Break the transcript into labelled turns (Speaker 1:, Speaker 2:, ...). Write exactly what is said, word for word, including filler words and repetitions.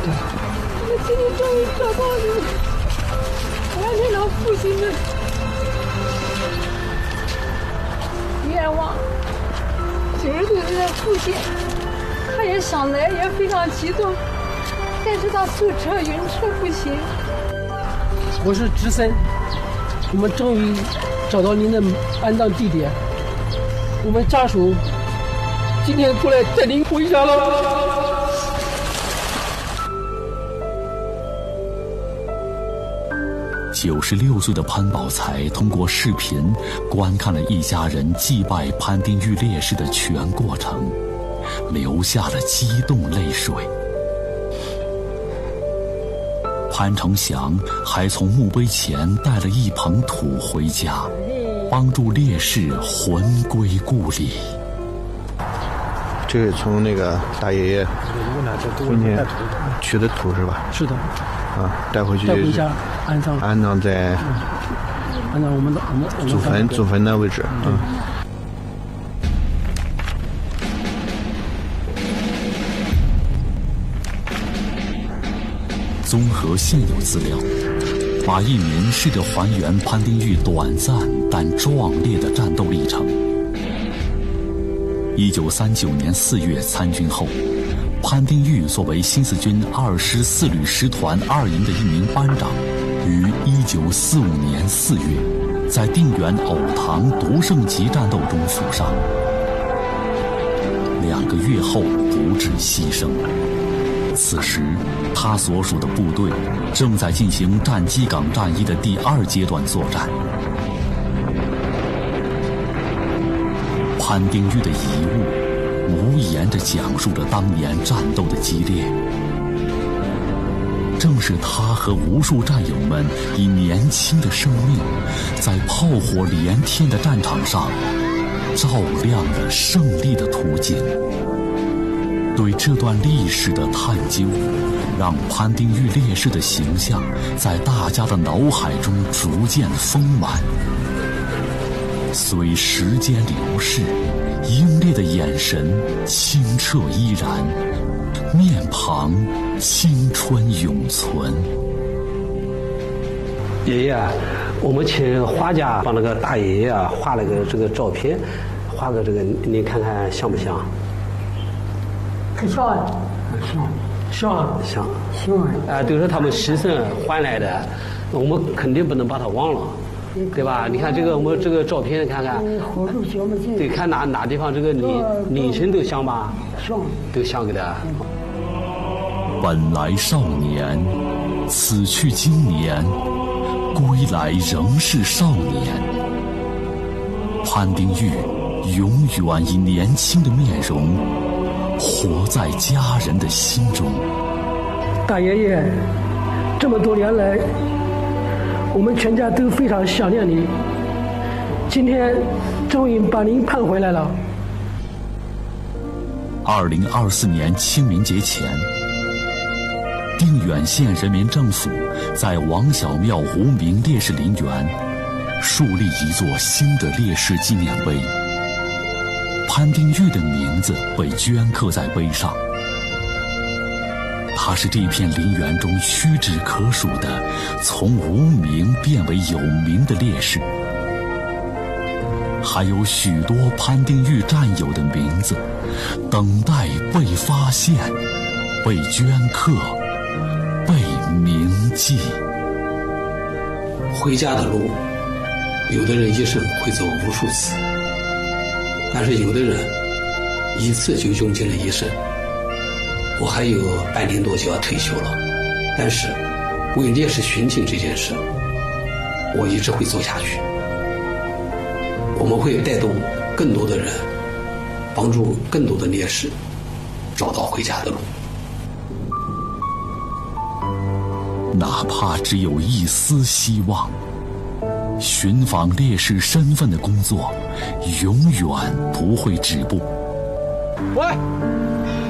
Speaker 1: 我今天终于找到你，完成了父亲的愿望。九十多岁的父亲，他也想来，也非常激动，但是他坐车晕车不行。
Speaker 2: 我是直森，我们终于找到您的安葬地点，我们家属今天过来带您回家了。
Speaker 3: 九十六岁的潘宝才通过视频观看了一家人祭拜潘丁玉烈士的全过程，流下了激动泪水。潘成祥还从墓碑前带了一捧土回家，帮助烈士魂归故里。
Speaker 4: 这是从那个大爷爷今天取的土是吧？
Speaker 2: 是的。
Speaker 4: 啊，带回去
Speaker 2: 带回家安葬，
Speaker 4: 安葬在
Speaker 2: 安葬我们的我们我们
Speaker 4: 祖坟祖坟的位置。嗯。
Speaker 3: 综合现有资料，马一民试着还原潘丁玉短暂但壮烈的战斗历程。一九三九年四月参军后，潘丁玉作为新四军二师四旅师团二营的一名班长，于一九四五年四月在定远藕塘独胜集战斗中负伤，两个月后不治牺牲。此时他所属的部队正在进行战机岗战役的第二阶段作战。潘丁玉的遗物无言地讲述着当年战斗的激烈，正是他和无数战友们以年轻的生命，在炮火连天的战场上，照亮了胜利的途径。对这段历史的探究，让潘丁玉烈士的形象在大家的脑海中逐渐丰满。随时间流逝，英烈的眼神清澈依然，面庞青春永存。
Speaker 5: 爷爷，我们请画家帮那个大爷爷啊画了个这个照片，画个这个，您看看像不像？
Speaker 2: 很像啊，像像
Speaker 5: 像
Speaker 2: 像
Speaker 5: 啊，都是他们牺牲换来的，我们肯定不能把它忘了。对吧？你看这个，我们这个照片，看看，对，看哪哪地方这个拧拧身都像吧？像，都像个的。
Speaker 3: 本来少年，此去经年，归来仍是少年。潘丁玉永远以年轻的面容，活在家人的心中。
Speaker 2: 大爷爷，这么多年来，我们全家都非常想念您，今天终于把您盼回来了。
Speaker 3: 二零二四年清明节前，定远县人民政府在王小庙无名烈士陵园树立一座新的烈士纪念碑，潘丁玉的名字被镌刻在碑上。他是这片陵园中屈指可数的从无名变为有名的烈士，还有许多潘丁玉战友的名字等待被发现、被镌刻、被铭记。
Speaker 6: 回家的路，有的人一生会走无数次，但是有的人一次就用尽了一生。我还有半年多就要退休了，但是为烈士寻亲这件事，我一直会做下去。我们会带动更多的人，帮助更多的烈士找到回家的路。
Speaker 3: 哪怕只有一丝希望，寻访烈士身份的工作永远不会止步。
Speaker 2: 喂。